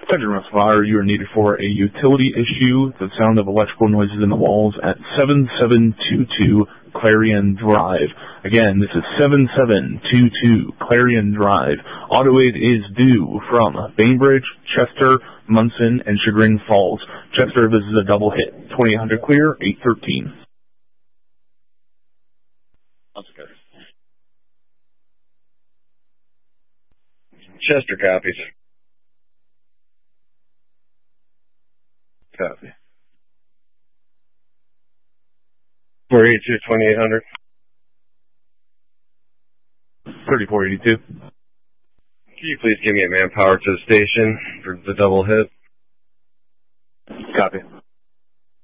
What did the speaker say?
Attention Russ Fire, you are needed for a utility issue. The sound of electrical noises in the walls at 7722 Clarion Drive. Again, this is 7722 Clarion Drive. Auto aid is due from Bainbridge, Chester, Munson, and Chagrin Falls. Chester, this is a double hit. 2800 clear, 813. That's good. Chester copies. Copy. 482, 2800. 3482. Can you please give me a manpower to the station for the double hit? Copy.